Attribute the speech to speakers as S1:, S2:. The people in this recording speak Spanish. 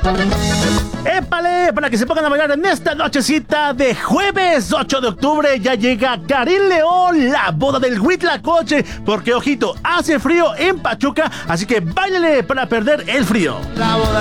S1: ¡Épale! Para que se pongan a bailar en esta nochecita de jueves 8 de octubre ya llega Karim León, la boda del Huitlacoche, porque ojito, hace frío en Pachuca, así que báilele para perder el frío.
S2: La boda